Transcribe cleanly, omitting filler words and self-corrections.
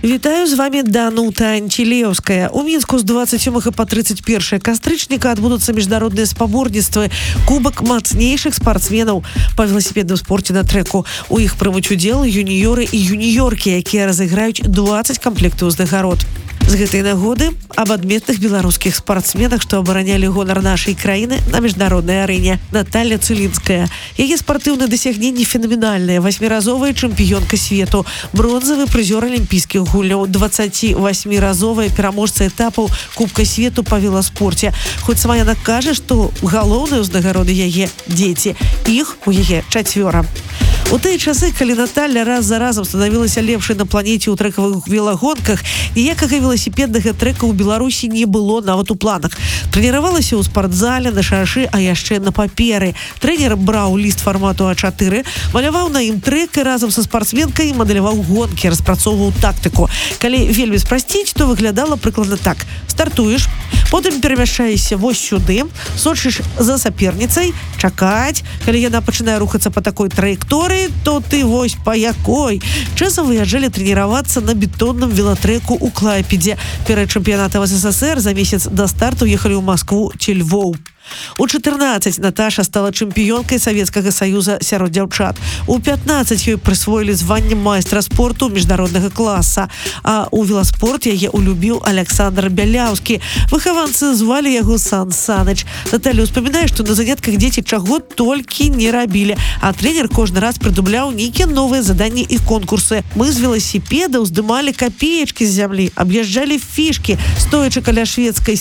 Вітаю, з вами Данута Антилеўская. У Мінску з 27 па 31 кастрычніка адбудуцца міжнародныя спаборніцтвы кубак мацнейшых спартсменаў па веласіпедным спорце на трэку. У іх прымуць удзел юніёры і юніёркі, якія разыграюць 20 камплектаў узнагарод. З гэтай нагоды аб адметных беларускіх спартсменах, што абаранялі гонар нашай краіны на міжнароднай арэне. Наталья Цылінская. Яе спартыўныя дасягненні фенаменальныя. 8-разовая чэмпіёнка свету, бронзавы прызёр алімпійскіх гульняў, 28-разовая пераможца этапаў Кубка свету па веласпорце. Хоць сама яна кажа, што галоўныя ўзнагароды яе дзеці. Іх у яе 4. У тыя часы, калі Наталья раз за разам станавілася лепшай на планеце ў трэкавых велагонках, ніякага веласіпеднага трэка ў Беларусі не было нават у планах. Трэніравалася ў спартзале, на шашы, а яшчэ на паперы. Трэнер браў ліст фармату А4, маляваў на ім трэк і разам са спартсменкай маляваў гонкі, распрацоўваў тактыку. Калі вельмі спрасціць, то выглядала прыкладна так. Стартуеш, потым перамяшаешся вось сюды, сочыш за саперніцай, чакаць. Калі яна пачынае рухацца па такой траекторыі, то ты вось па якой. Часам выязджалі трэніравацца на бетонным велатрэку ў Клайпедзе. Перад чэмпіянатам СССР за месяц да старту ехалі ў Маскву ці Львоў. У 14 Наташа стала чэмпіёнкай Савецкага Саюза сярод дзяўчат. У 15 ёй прысвоілі званне майстра спорту міжнароднага класа. А у веласпорт яе улюбіў Александр Бяляўскі. Выхаванцы звалі яго Сан Саныч. Наталья ўспамінае, што на занятках дзеці чаго толькі не рабілі, а трэнер кожны раз прыдумляў нейкія новыя заданні і конкурсы. Мы з веласіпедаў здымалі капеечкі з зямлі, аб'язджалі фішкі, стоячы каля шведскай